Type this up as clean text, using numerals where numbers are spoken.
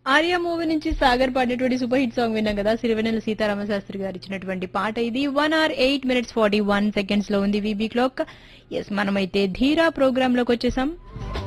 Arya movie నుంచి Sagar పాడేటువంటి super hit song విన్నాం కదా. సిరివెన్నెల సీతారామ శాస్త్రి గారు ఇచ్చినటువంటి పాట ఇది. 1 hour 8 minutes 41 seconds లో ఉంది వీబీ క్లాక్. ఎస్, మనమైతే ధీరా ప్రోగ్రామ్ లోకి వచ్చేసాం.